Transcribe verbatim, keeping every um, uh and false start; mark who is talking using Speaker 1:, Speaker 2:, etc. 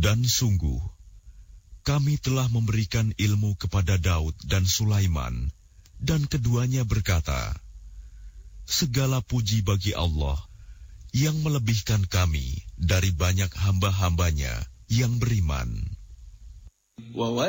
Speaker 1: Dan sungguh, kami telah memberikan ilmu kepada Daud dan Sulaiman, dan keduanya berkata, segala puji bagi Allah yang melebihkan kami dari banyak hamba-hambanya yang beriman.